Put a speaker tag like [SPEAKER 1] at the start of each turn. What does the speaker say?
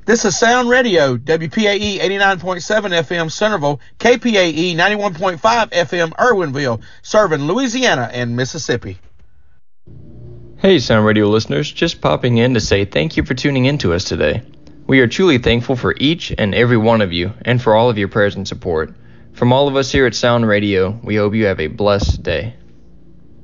[SPEAKER 1] This is Sound Radio, WPAE 89.7 FM Centerville, KPAE 91.5 FM Irwinville, serving Louisiana and Mississippi.
[SPEAKER 2] Hey, Sound Radio listeners, just popping in to say thank you for tuning in to us today. We are truly thankful for each and every one of you and for all of your prayers and support. From all of us here at Sound Radio, we hope you have a blessed day.